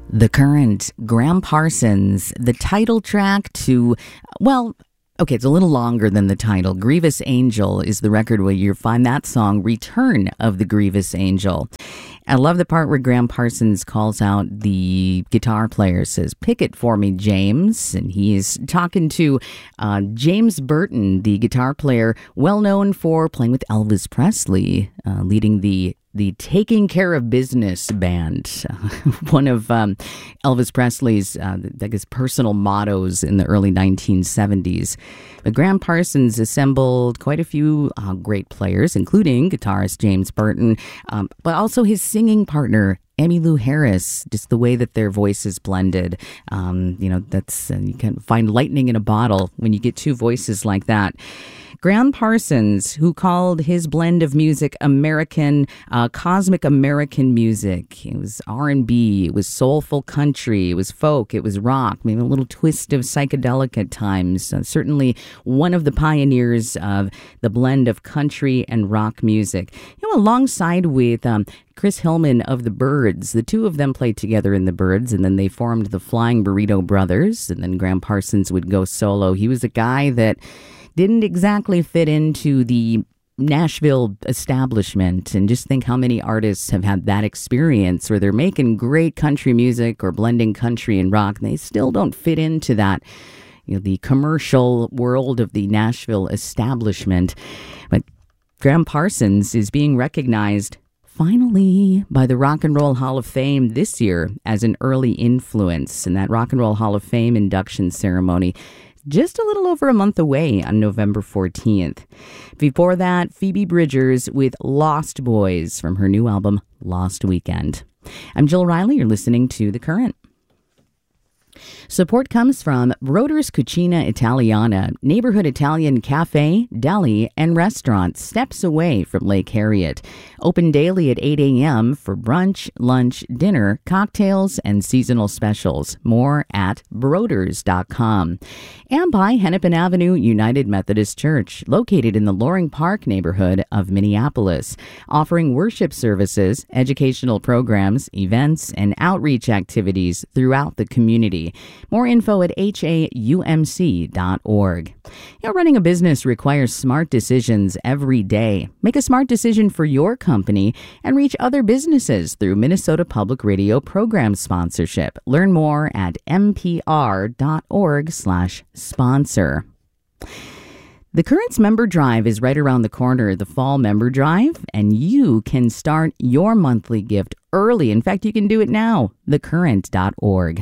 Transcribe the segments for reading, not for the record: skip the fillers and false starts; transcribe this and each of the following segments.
The Current, Graham Parsons, the title track to, well, okay, it's a little longer than the title. Grievous Angel is the record where you find that song, Return of the Grievous Angel. I love the part where Graham Parsons calls out the guitar player, says, "Pick it for me, James." And he's talking to James Burton, the guitar player, well known for playing with Elvis Presley, leading the Taking Care of Business band, one of Elvis Presley's, I guess, personal mottos in the early 1970s. But Graham Parsons assembled quite a few great players, including guitarist James Burton, but also his singing partner, Emmylou Harris. Just the way that their voices blended, that's you can find lightning in a bottle when you get two voices like that. Graham Parsons, who called his blend of music American, cosmic American music. It was R&B, it was soulful country, it was folk, it was rock, maybe a little twist of psychedelic at times. Certainly one of the pioneers of the blend of country and rock music. Alongside with Chris Hillman of the Byrds. The two of them played together in the Byrds, and then they formed the Flying Burrito Brothers, and then Graham Parsons would go solo. He was a guy that didn't exactly fit into the Nashville establishment, and just think how many artists have had that experience where they're making great country music or blending country and rock, and they still don't fit into that, the commercial world of the Nashville establishment. But Graham Parsons is being recognized finally by the Rock and Roll Hall of Fame this year as an early influence, and that Rock and Roll Hall of Fame induction ceremony just a little over a month away on November 14th. Before that, Phoebe Bridgers with Lost Boys from her new album, Lost Weekend. I'm Jill Riley. You're listening to The Current. Support comes from Broder's Cucina Italiana, neighborhood Italian cafe, deli, and restaurant steps away from Lake Harriet. Open daily at 8 a.m. for brunch, lunch, dinner, cocktails, and seasonal specials. More at broders.com. And by Hennepin Avenue United Methodist Church, located in the Loring Park neighborhood of Minneapolis, offering worship services, educational programs, events, and outreach activities throughout the community. More info at haumc.org. Running a business requires smart decisions every day. Make a smart decision for your company and reach other businesses through Minnesota Public Radio program sponsorship. Learn more at mpr.org/sponsor. The Current's member drive is right around the corner, the fall member drive, and you can start your monthly gift early. In fact, you can do it now, thecurrent.org.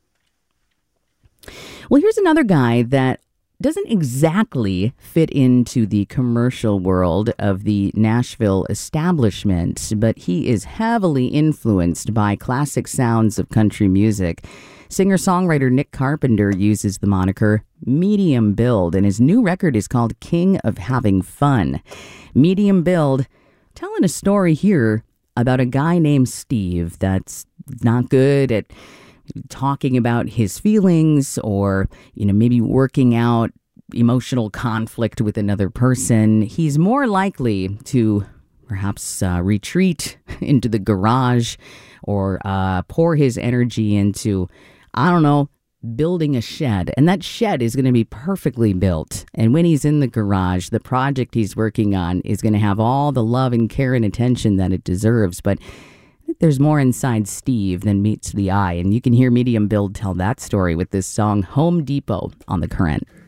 Well, here's another guy that doesn't exactly fit into the commercial world of the Nashville establishment, but he is heavily influenced by classic sounds of country music. Singer-songwriter Nick Carpenter uses the moniker Medium Build, and his new record is called King of Having Fun. Medium Build, telling a story here about a guy named Steve that's not good at talking about his feelings or, maybe working out emotional conflict with another person. He's more likely to perhaps retreat into the garage or pour his energy into, building a shed. And that shed is going to be perfectly built. And when he's in the garage, the project he's working on is going to have all the love and care and attention that it deserves. But there's more inside Steve than meets the eye, and you can hear Medium Build tell that story with this song Home Depot on The Current.